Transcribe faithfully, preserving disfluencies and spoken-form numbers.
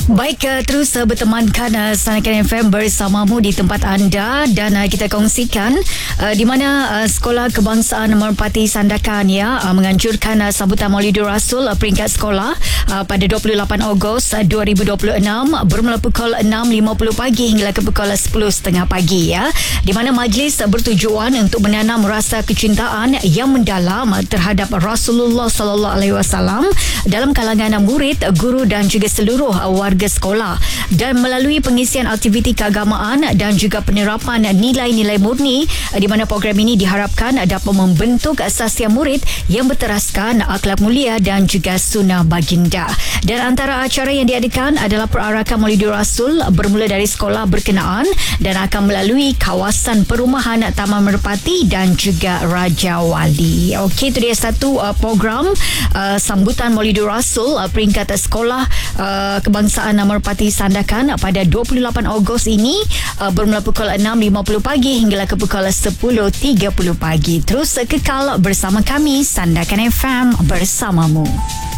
Baik, uh, terus uh, bertemankan uh, Sandakan F M bersamamu di tempat anda dan uh, kita kongsikan uh, di mana uh, Sekolah Kebangsaan Merpati Sandakan ya uh, menganjurkan uh, sambutan Maulidur Rasul uh, peringkat sekolah uh, pada dua puluh lapan Ogos uh, dua ribu dua puluh enam bermula pukul enam lima puluh pagi hingga ke pukul sepuluh tiga puluh pagi ya, di mana majlis uh, bertujuan untuk menanam rasa kecintaan yang mendalam uh, terhadap Rasulullah sallallahu alaihi wasallam dalam kalangan uh, murid, guru dan juga seluruh uh, warga sekolah, dan melalui pengisian aktiviti keagamaan dan juga penerapan nilai-nilai murni, di mana program ini diharapkan dapat membentuk asasian murid yang berteraskan akhlak mulia dan juga sunnah baginda. Dan antara acara yang diadakan adalah perarakan Maulidur Rasul bermula dari sekolah berkenaan dan akan melalui kawasan perumahan Taman Merpati dan juga Raja Wali. Okey, itu dia satu uh, program uh, sambutan Maulidur Rasul uh, peringkat sekolah uh, kebangsaan Merpati Sandakan pada dua puluh lapan Ogos ini uh, bermula pukul enam lima puluh pagi hingga ke pukul sepuluh tiga puluh pagi. Terus kekal bersama kami, Sandakan F M bersamamu.